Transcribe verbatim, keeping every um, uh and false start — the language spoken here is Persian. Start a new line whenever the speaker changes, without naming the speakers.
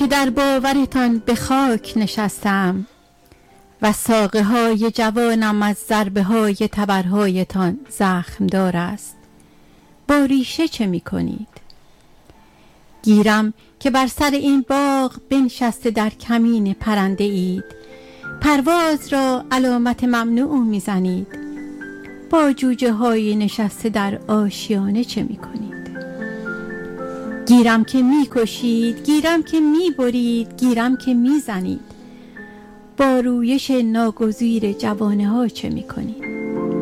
که در باورتان به خاک نشستم و ساقه های جوانم از ضربه های تبرهایتان زخم دار است. با ریشه چه می کنید؟ گیرم که بر سر این باغ بنشسته در کمین پرنده اید، پرواز را علامت ممنوع می زنید. با جوجه های نشسته در آشیانه چه می کنید؟ گیرم که می کشید، گیرم که می برید، گیرم که می زنید. با رویش ناگزیر جوانه ها چه می کنید؟